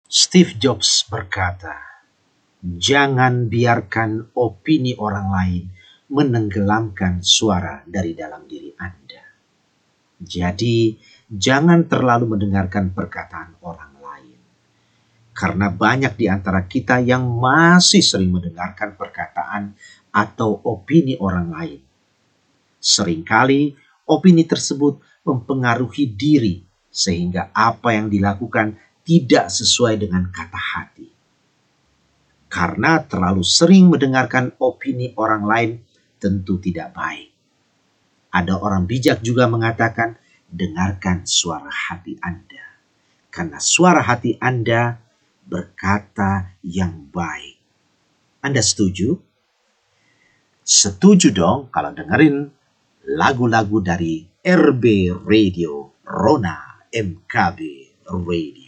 Steve Jobs berkata, "Jangan biarkan opini orang lain menenggelamkan suara dari dalam diri Anda." Jadi, jangan terlalu mendengarkan perkataan orang lain. Karena banyak di antara kita yang masih sering mendengarkan perkataan atau opini orang lain. Seringkali opini tersebut mempengaruhi diri sehingga apa yang dilakukan tidak sesuai dengan kata hati. Karena terlalu sering mendengarkan opini orang lain tentu tidak baik. Ada orang bijak juga mengatakan, dengarkan suara hati Anda. Karena suara hati Anda berkata yang baik. Anda setuju? Setuju dong kalau dengerin lagu-lagu dari RB Radio, Rona MKB Radio.